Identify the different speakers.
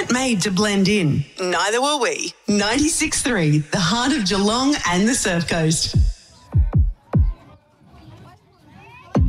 Speaker 1: weren't made to blend in. Neither were we. 96.3, the heart of Geelong and the Surf Coast.